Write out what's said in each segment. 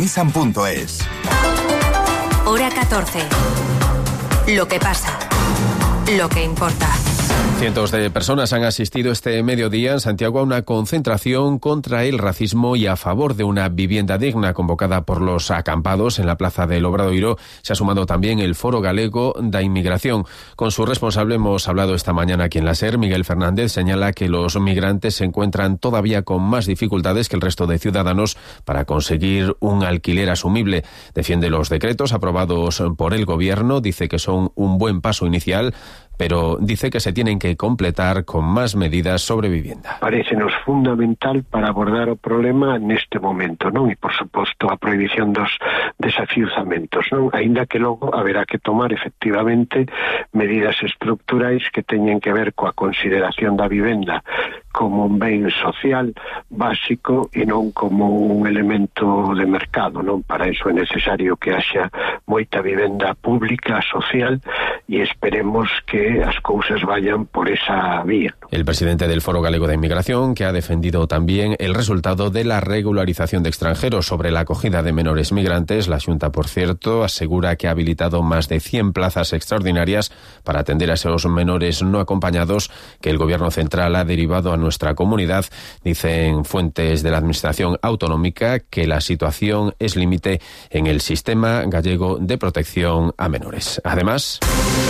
nissan.es. Hora 14. Lo que pasa. Lo que importa. Cientos de personas han asistido este mediodía en Santiago a una concentración contra el racismo y a favor de una vivienda digna convocada por los acampados en la Plaza del Obradoiro. Se ha sumado también el Foro Galego da Inmigración. Con su responsable hemos hablado esta mañana aquí en la SER. Miguel Fernández señala que los migrantes se encuentran todavía con más dificultades que el resto de ciudadanos para conseguir un alquiler asumible. Defiende los decretos aprobados por el Gobierno, dice que son un buen paso inicial, pero dice que se tienen que completar con más medidas sobre vivienda. Parécenos fundamental para abordar o problema neste momento, non? E, por suposto, a prohibición dos desafiuzamentos, non? Aínda que logo haberá que tomar, efectivamente, medidas estructurais que teñen que ver coa consideración da vivenda como un ben social básico e non como un elemento de mercado, non? Para iso é necesario que haxa moita vivenda pública, social, e esperemos que as cousas vayan por esa vía. El presidente del Foro Galego de Inmigración, que ha defendido también el resultado de la regularización de extranjeros sobre la acogida de menores migrantes. La Xunta, por cierto, asegura que ha habilitado más de 100 plazas extraordinarias para atender a esos menores no acompañados que el Gobierno central ha derivado a nuestra comunidad. Dicen fuentes de la Administración Autonómica que la situación es límite en el sistema gallego de protección a menores. Además,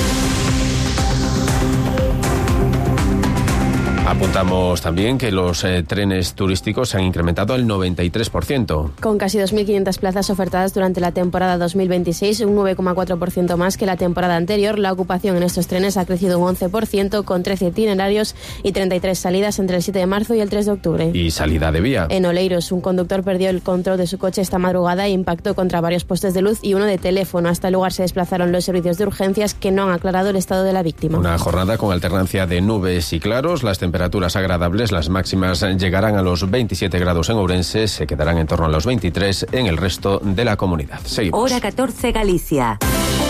apuntamos también que los trenes turísticos se han incrementado al 93%. Con casi 2.500 plazas ofertadas durante la temporada 2026, un 9,4% más que la temporada anterior. La ocupación en estos trenes ha crecido un 11%, con 13 itinerarios y 33 salidas entre el 7 de marzo y el 3 de octubre. Y salida de vía. En Oleiros, un conductor perdió el control de su coche esta madrugada e impactó contra varios postes de luz y uno de teléfono. Hasta el lugar se desplazaron los servicios de urgencias, que no han aclarado el estado de la víctima. Una jornada con alternancia de nubes y claros. Las temperaturas agradables, las máximas llegarán a los 27 grados en Ourense, se quedarán en torno a los 23 en el resto de la comunidad. Seguimos. Hora 14, Galicia.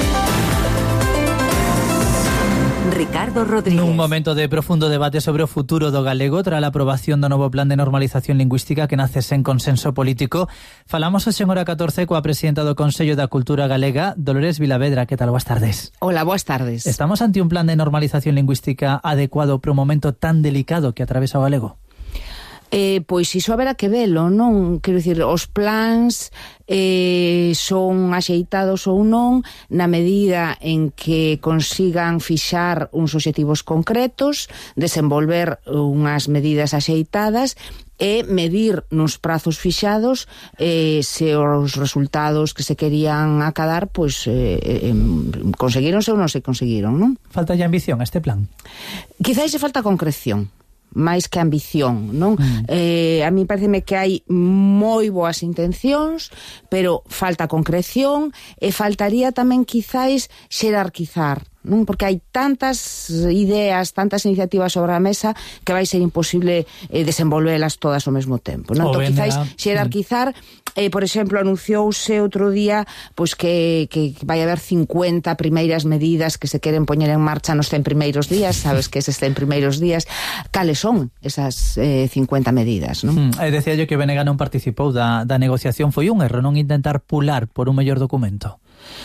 Ricardo Rodríguez. Nun momento de profundo debate sobre o futuro do galego tras a aprobación do novo plan de normalización lingüística que nace sen consenso político, falamos hoxe en Hora 14 coa presidenta do Consello da Cultura Galega, Dolores Vilavedra. Que tal? Boas tardes. Hola, boas tardes. Estamos ante un plan de normalización lingüística adecuado para un momento tan delicado que atravesa o galego? Pois iso haberá que velo, non? Quero dicir, os plans son axeitados ou non na medida en que consigan fixar uns obxectivos concretos, desenvolver unhas medidas axeitadas e medir nos prazos fixados se os resultados que se querían acadar pois conseguíronse ou non se conseguiron, non? Falta ya ambición a este plan? Quizás se falta concreción máis que ambición, non? A mí pareceme que hai moi boas intencións, pero falta concreción e faltaría tamén quizás xerarquizar, non? Porque hai tantas ideas, tantas iniciativas sobre a mesa que vai ser imposible desenvolvelas todas ao mesmo tempo, non? Entón, quizás xerarquizar, por exemplo, anunciouse outro día pois que vai haber 50 primeiras medidas que se queren poñer en marcha nos 100 primeiros días, sabes que eses 100 primeiros días, cales son esas 50 medidas, non? Decía yo que Benega non participou da negociación. Foi un erro non intentar pular por un mellor documento?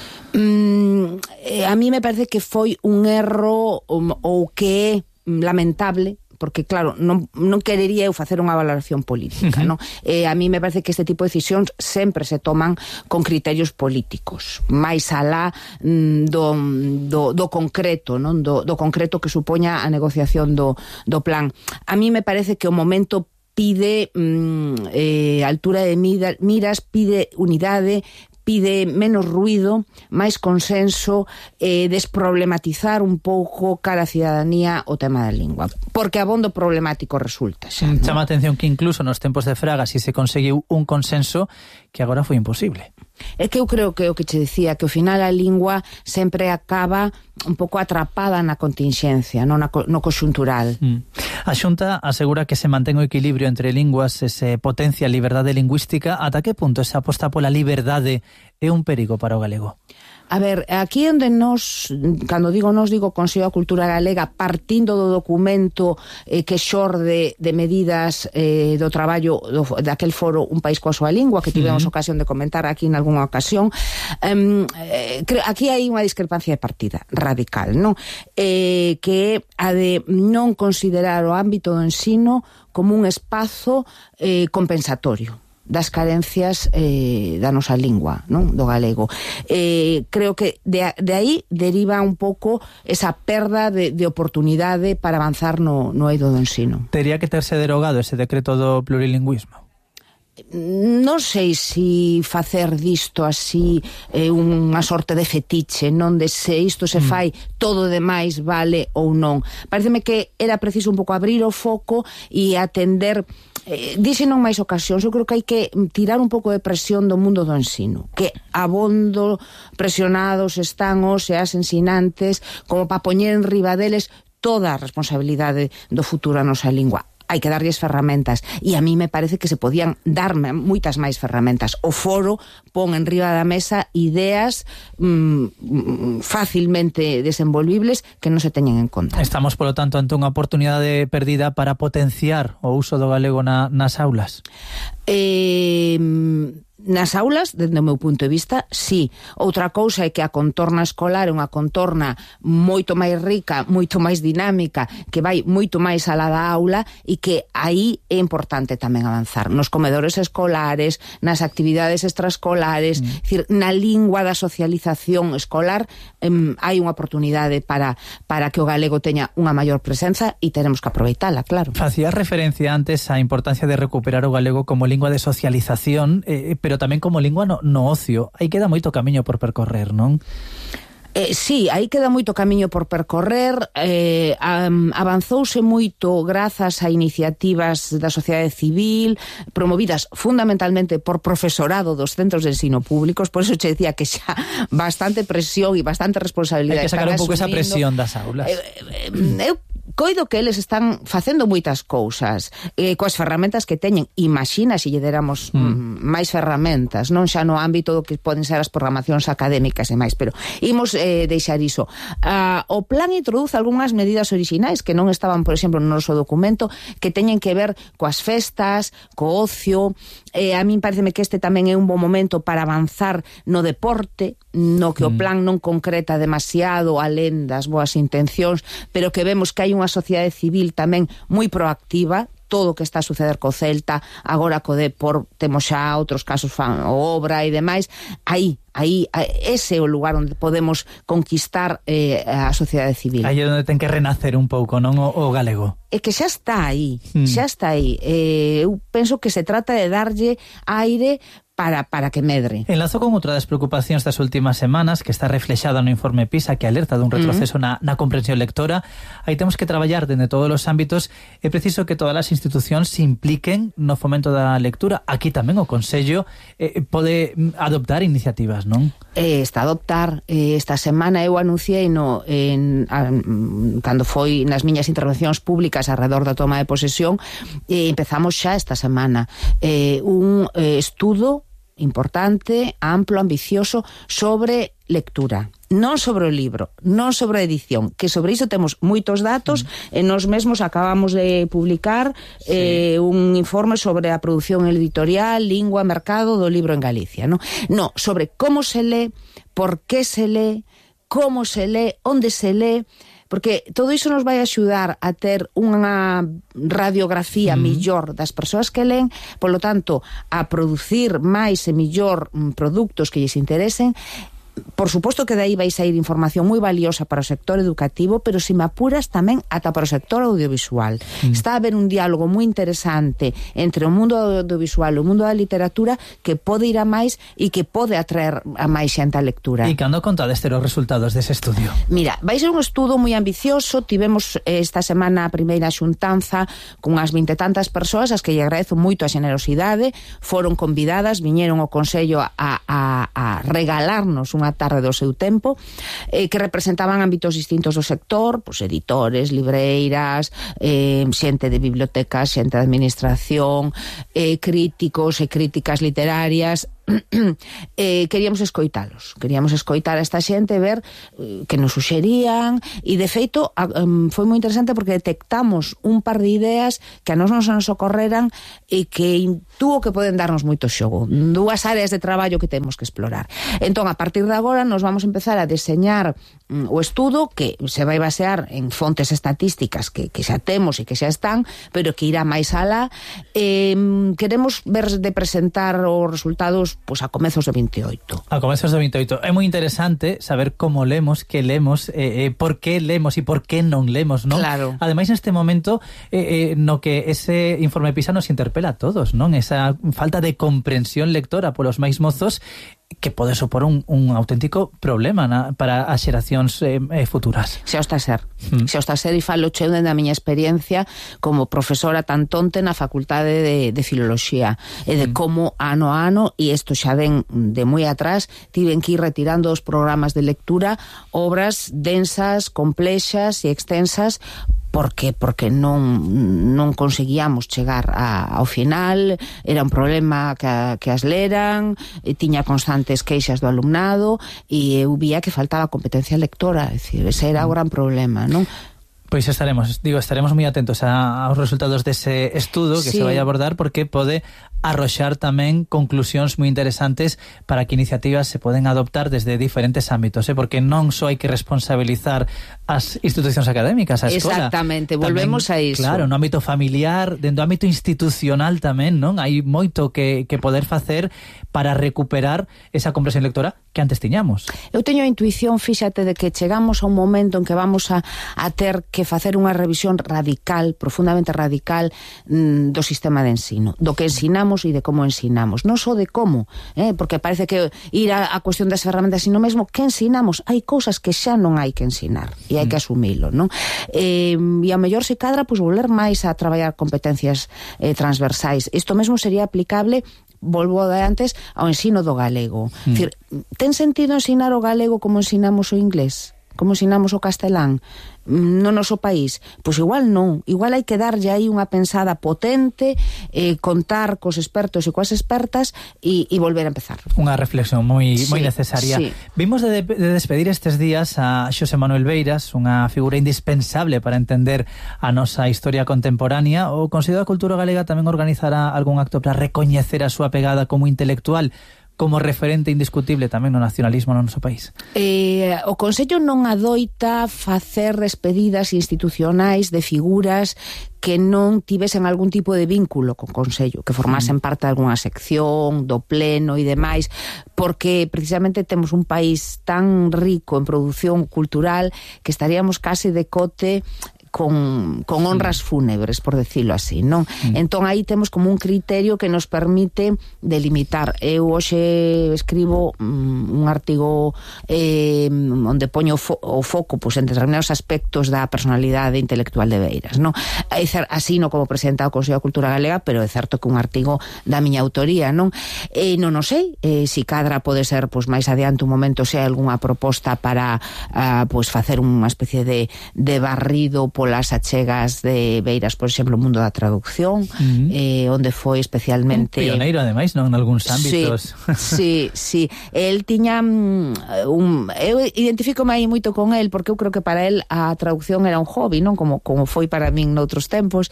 A mí me parece que foi un erro ou que é lamentable, porque claro, non querería eu facer unha valoración política, non? A mí me parece que este tipo de decisións sempre se toman con criterios políticos, máis alá do concreto, non? Do concreto que supoña a negociación do plan. A mí me parece que o momento pide altura de miras, pide unidade, pide menos ruido, máis consenso, desproblematizar un pouco cara a cidadanía o tema da lingua, porque abondo problemático resulta xa, ¿no? Chama a atención que incluso nos tempos de Fraga si se conseguiu un consenso que agora foi imposible. É que eu creo que o que che dicía, que ao final a lingua sempre acaba un pouco atrapada na continxencia, no conxuntural. A Xunta asegura que se mantén o equilibrio entre linguas e se potencia a liberdade lingüística. Ata que punto esa aposta pola liberdade é un perigo para o galego? A ver, aquí onde nos, cando digo nos, digo Consello da Cultura Galega, partindo do documento que xorde de medidas do traballo daquel foro Un País coa súa lingua, que tivemos ocasión de comentar aquí en algunha ocasión, aquí hai unha discrepancia de partida radical, non? Que a de non considerar o ámbito do ensino como un espazo compensatorio das carencias da nosa lingua, non? Do galego. Creo que de aí deriva un pouco esa perda de oportunidade para avanzar no eido do ensino. Tería que terse derogado ese decreto do plurilingüismo? Non sei se facer disto así unha sorte de fetiche, non de se isto se fai todo demais vale ou non. Pareceme que era preciso un pouco abrir o foco e atender, dixen non máis ocasións, eu creo que hai que tirar un pouco de presión do mundo do ensino, que abondo presionados están os e as ensinantes como para poñer en riba deles toda a responsabilidade do futuro a nosa lingua. Hai que darlles ferramentas, e a mí me parece que se podían darme moitas máis ferramentas. O foro pon en riba da mesa ideas facilmente desenvolvibles que non se teñen en conta. Estamos, polo tanto, ante unha oportunidade perdida para potenciar o uso do galego nas aulas? Nas aulas, dende o meu punto de vista, sí. Outra cousa é que a contorna escolar é unha contorna moito máis rica, moito máis dinámica, que vai moito máis alá da aula, e que aí é importante tamén avanzar. Nos comedores escolares, nas actividades extraescolares, decir, na lingua da socialización escolar, hai unha oportunidade para que o galego teña unha maior presenza, e teremos que aproveitala, claro. Facías referencia antes á importancia de recuperar o galego como lingua de socialización, pero tamén como lingua no ocio. Aí queda moito camiño por percorrer, non? Sí, aí queda moito camiño por percorrer. Avanzouse moito grazas a iniciativas da sociedade civil, promovidas fundamentalmente por profesorado dos centros de ensino públicos. Por eso che decía que xa bastante presión e bastante responsabilidade. Hai que sacar un pouco esa presión das aulas. Eu coido que eles están facendo moitas cousas coas ferramentas que teñen. Imagina se lle deramos máis ferramentas, non xa no ámbito do que poden ser as programacións académicas e máis, pero imos deixar iso. O plan introduce algunhas medidas orixinais que non estaban, por exemplo, no noso documento, que teñen que ver coas festas, co ocio. A min pareceme que este tamén é un bon momento para avanzar no deporte, no que o plan non concreta demasiado alén das boas intencións, pero que vemos que hai unha sociedade civil tamén moi proactiva. Todo o que está a suceder co Celta, agora co Depor, temos xa outros casos, o Obra e demais. Aí, ese é o lugar onde podemos conquistar a sociedade civil. Aí é onde ten que renacer un pouco, non, o galego? É que xa está aí, xa está aí. Eu penso que se trata de darlle aire para que medre. Enlazo con outra das preocupacións das últimas semanas, que está reflexada no informe PISA, que alerta dun retroceso na comprensión lectora. Aí temos que traballar dende todos os ámbitos. É preciso que todas as institucións se impliquen no fomento da lectura. Aquí tamén o Consello pode adoptar iniciativas, non? Está a adoptar. Esta semana eu anunciei cando foi nas miñas intervencións públicas alrededor da toma de posesión, empezamos xa esta semana un estudo importante, amplo, ambicioso sobre lectura, non sobre o libro, non sobre a edición, que sobre iso temos moitos datos, e nós mesmos acabamos de publicar un informe sobre a produción editorial, lingua, mercado do libro en Galicia, non? No, sobre como se lee, por que se lee, como se lee, onde se lee, porque todo iso nos vai axudar a ter unha radiografía millor das persoas que leen, polo tanto, a producir máis e millor produtos que lles interesen. Por suposto que dai vai sair información moi valiosa para o sector educativo, pero se me apuras tamén ata para o sector audiovisual. Está a haber un diálogo moi interesante entre o mundo audiovisual e o mundo da literatura que pode ir a máis e que pode atraer a máis xente á lectura. E cando contades ter os resultados dese estudio? Mira, vai ser un estudo moi ambicioso. Tivemos esta semana a primeira xuntanza con as 20 e tantas persoas, as que lle agradezo moito a xenerosidade. Foron convidadas, viñeron ao Consello a regalarnos unha tarde do seu tempo, que representaban ámbitos distintos do sector, pues, editores, libreiras, xente de bibliotecas, xente de administración, críticos e críticas literarias. queríamos escoitalos. Queríamos escoitar a esta xente, ver que nos suxerían, e de feito foi moi interesante porque detectamos un par de ideas que a nós non se nos ocorreran e que intuo que poden darnos moito xogo. Dúas áreas de traballo que temos que explorar. Entón, a partir de agora, nos vamos a empezar a deseñar o estudo que se vai basear en fontes estatísticas que xa temos e que xa están, pero que irá máis alá. Queremos ver de presentar os resultados pois a comezos do 28. A comezos do 28. É moi interesante saber como lemos, que lemos, por que lemos e por que non lemos, non? Claro. Ademais, neste momento, no que ese informe PISA nos interpela a todos, non? Esa falta de comprensión lectora polos máis mozos que pode supor un auténtico problema para as xeracións futuras. Xa está a ser. Xa está a ser, e falo cheu dende a miña experiencia como profesora tan tonte na Facultade de Filoloxía, e de como ano a ano, e isto xa ven de moi atrás, tiven que ir retirando os programas de lectura obras densas, complexas e extensas, porque non conseguíamos chegar ao final, era un problema que as leran, tiña constantes queixas do alumnado, e eu vía que faltaba competencia lectora, é dicir, ese era o gran problema, non? Pois estaremos moi atentos aos resultados dese estudo que se vai a abordar, porque pode arroxar tamén conclusións moi interesantes para que iniciativas se poden adoptar desde diferentes ámbitos, porque non só hai que responsabilizar as institucións académicas, a escola. Exactamente, volvemos a iso. Claro, no ámbito familiar, dentro do ámbito institucional tamén, non? Hai moito que poder facer para recuperar esa comprensión lectora que antes tiñamos. Eu teño a intuición, fíxate, de que chegamos a un momento en que vamos a ter que facer unha revisión radical, profundamente radical, do sistema de ensino, do que ensinamos e de como ensinamos, non só de como, porque parece que ir a cuestión das ferramentas, sino mesmo que ensinamos. Hai cousas que xa non hai que ensinar e hai que asumilo, non? E a mellor se cadra, pois, volver máis a traballar competencias transversais. Isto mesmo sería aplicable, volvo de antes, ao ensino do galego. Dicir, ten sentido ensinar o galego como ensinamos o inglés? Como ensinamos o castelán no noso país? Pois igual non, igual hai que darlle aí unha pensada potente, contar cos expertos e coas expertas e volver a empezar. Unha reflexión moi necesaria. Sí. Vimos de despedir estes días a Xosé Manuel Beiras, unha figura indispensable para entender a nosa historia contemporánea. O Consello da Cultura Galega tamén organizará algún acto para recoñecer a súa pegada como intelectual, como referente indiscutible tamén no nacionalismo no noso país. O Consello non adoita facer despedidas institucionais de figuras que non tivesen algún tipo de vínculo co Consello, que formasen parte de algunha sección, do pleno e demais, porque precisamente temos un país tan rico en produción cultural que estaríamos case de cote con honras fúnebres, por decirlo así, non? Entón aí temos como un criterio que nos permite delimitar. Eu hoxe escribo un artigo onde poño o foco pois, en determinados aspectos da personalidade intelectual de Beiras, non? Así no como presidenta do Consello da Cultura Galega, pero é certo que un artigo da miña autoría, non? Non o sei, si cadra pode ser pois, máis adiante un momento se hai algunha proposta para pois, facer unha especie de barrido polas achegas de Beiras, por exemplo, o mundo da traducción, onde foi especialmente... Un pioneiro, ademais, non? En algúns ámbitos. Sí. El tiña eu identifico aí moito con el, porque eu creo que para el a traducción era un hobby, non? Como foi para min noutros tempos.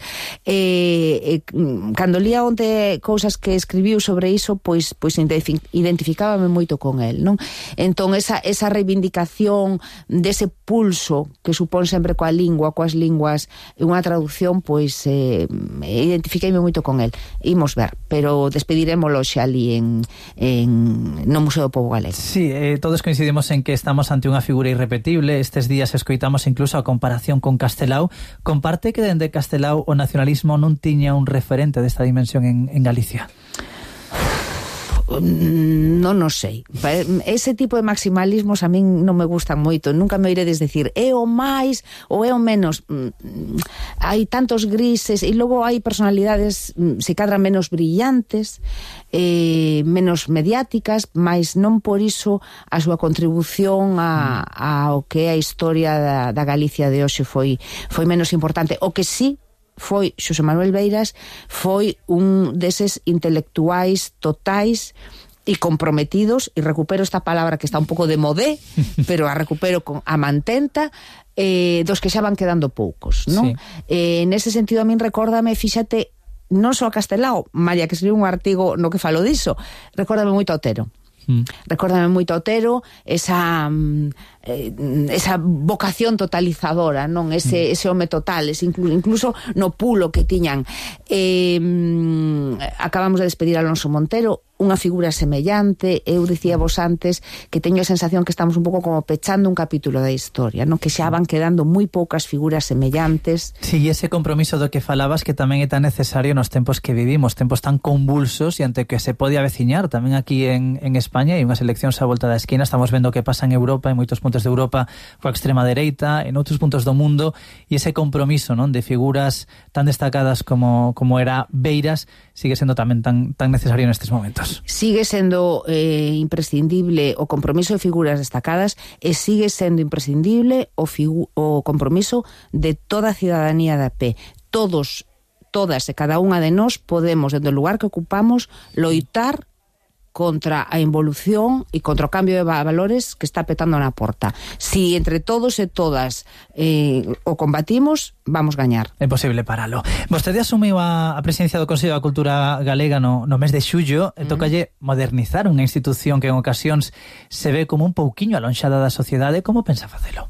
Cando lía onte cousas que escribiu sobre iso, pois identificábame moito con el, non? Entón, esa reivindicación dese pulso que supón sempre coa lingua, coas linguas, unha traducción, pois identifiqueime moito con el. Imos ver, pero despedirémolo xa ali no Museo do Pobo Galego. Sí, todos coincidimos en que estamos ante unha figura irrepetible. Estes días escoitamos incluso a comparación con Castelao. Comparte que dende Castelao o nacionalismo non tiña un referente desta dimensión en Galicia? Non o sei. Ese tipo de maximalismos a min non me gustan moito. Nunca me oiredes decir é o máis ou é o menos. Hai tantos grises e logo hai personalidades se cadra menos brillantes, menos mediáticas, mas non por iso a súa contribución ao que é a historia da Galicia de hoxe foi menos importante. O que sí foi Xosé Manuel Beiras foi un deses intelectuais totais e comprometidos, e recupero esta palabra que está un pouco de modé, pero a recupero con a mantenta, dos que xa van quedando poucos, non? Sí. Nese sentido a min recórdame, fíxate, non só a Castelao, María, que escribiu un artigo no que falo diso, recórdame moito a Otero. Recórdame moito a Otero, esa vocación totalizadora, non? Ese home total, incluso no pulo que tiñan. Acabamos de despedir a Alonso Montero, unha figura semellante. Eu dicía vos antes que teño a sensación que estamos un pouco como pechando un capítulo da historia, non? Que xa van quedando moi poucas figuras semellantes. Sí, e ese compromiso do que falabas que tamén é tan necesario nos tempos que vivimos, tempos tan convulsos e ante que se pode aveciñar tamén aquí en España, e unhas eleccións á volta da esquina. Estamos vendo o que pasa en Europa, en moitos puntos de Europa coa extrema dereita, en outros puntos do mundo, e ese compromiso, non, de figuras tan destacadas como era Beiras sigue sendo tamén tan necesario nestes momentos. Sigue sendo imprescindible o compromiso de figuras destacadas, e sigue sendo imprescindible o compromiso de toda a cidadanía de a pé. Todas e cada unha de nós podemos, desde o lugar que ocupamos, loitar contra a involución e contra o cambio de valores que está petando na porta. Si entre todos e todas o combatimos, vamos gañar. É posible paralo. Vostede asumiu a presidencia do Consello da Cultura Galega no mes de xullo, e tocalle modernizar unha institución que en ocasións se ve como un pouquiño alonxada da sociedade. Como pensa facelo?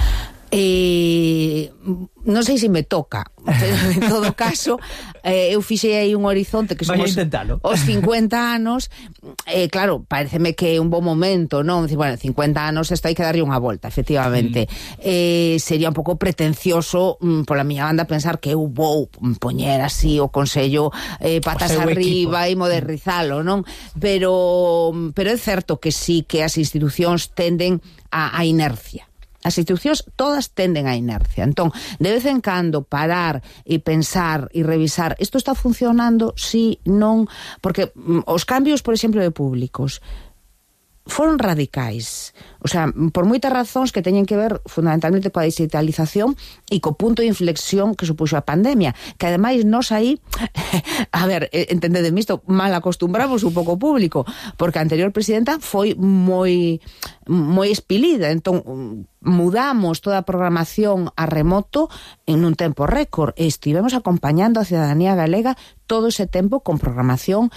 Non sei se me toca, pero en todo caso eu fixei aí un horizonte que somos os 50 anos. Claro, pareceme que é un bon momento, non? Bueno, 50 anos isto hai que darlle unha volta, efectivamente. Sería un pouco pretencioso pola miña banda pensar que eu vou poñer así o Consello patas arriba e modernizalo, non? Pero é certo que sí, que as institucións tenden a inercia. As institucións todas tenden a inercia. Entón, de vez en cando parar e pensar e revisar, isto está funcionando, si, non, porque os cambios, por exemplo, de públicos foron radicais. O sea, por moitas razóns que teñen que ver fundamentalmente coa digitalización e co punto de inflexión que supuxo a pandemia, que ademais nos aí a ver, entendedeme isto, mal acostumbramos un pouco o público, porque a anterior presidenta foi moi espilida, entón mudamos toda a programación a remoto en un tempo récord, e estivemos acompañando a cidadanía galega todo ese tempo con programación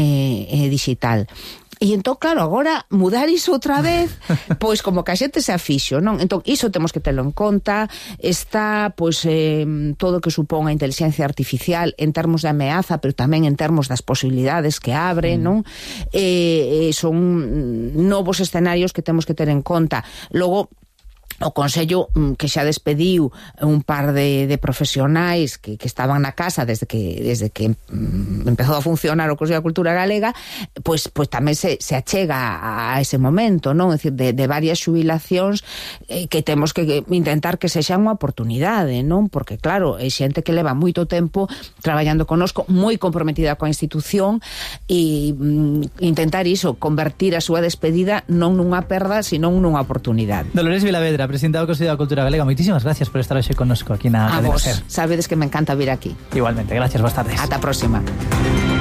digital. E entón, claro, agora mudar iso outra vez, pois como que a xente se afixo, non? Entón, iso temos que telo en conta. Está, pois, todo o que supón a inteligencia artificial en termos de ameaza, pero tamén en termos das posibilidades que abre, non? Son novos escenarios que temos que ter en conta. Logo, o Consello, que xa despediu un par de profesionais que estaban na casa desde que empezou a funcionar o Consello da Cultura Galega, pois tamén se achega a ese momento, non? É dicir, de varias xubilacións que temos que intentar que sexan unha oportunidade, non? Porque claro, é xente que leva moito tempo traballando connosco, moi comprometida coa institución, e intentar iso, convertir a súa despedida non nunha perda, sino nunha oportunidade. Dolores Vilavedra, presidenta do Consello da Cultura Galega, moitísimas gracias por estar hoxe connosco aquí na Cadena Ser. A vos, sabedes que me encanta vir aquí. Igualmente, gracias, boas tardes. Ata a próxima.